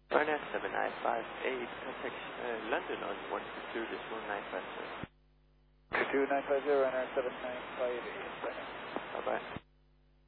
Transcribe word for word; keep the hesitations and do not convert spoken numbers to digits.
Ryanair seven nine five eight, contact uh, London on one two two decimal nine five seven. two two nine five zero, Ryanair seven nine five eight. Bye bye.